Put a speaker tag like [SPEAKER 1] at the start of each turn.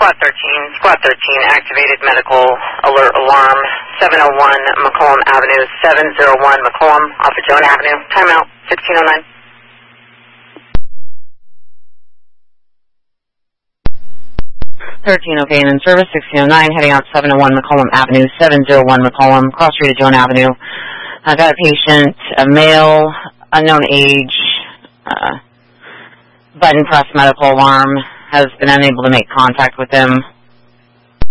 [SPEAKER 1] Squad 13, activated medical alert alarm, 701 McCollum Avenue, 701 McCollum, off of Joan Avenue, timeout, 1609.
[SPEAKER 2] Okay, and in service, 1609, heading out 701 McCollum Avenue, 701 McCollum, cross street of Joan Avenue. I got a patient, a male, unknown age, button press medical alarm, has been unable to make contact with him.